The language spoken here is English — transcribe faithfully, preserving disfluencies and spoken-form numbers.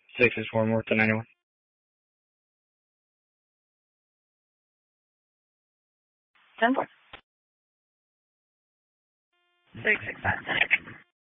Six is four more to ninety-one. Ten four. Six six five.